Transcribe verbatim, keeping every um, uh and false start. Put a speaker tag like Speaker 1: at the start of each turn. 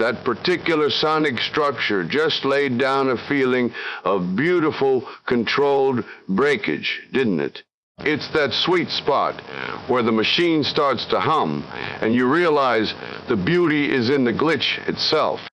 Speaker 1: that particular sonic structure just laid down a feeling of beautiful, controlled breakage, didn't it? It's that sweet spot where the machine starts to hum and you realize the beauty is in the glitch itself.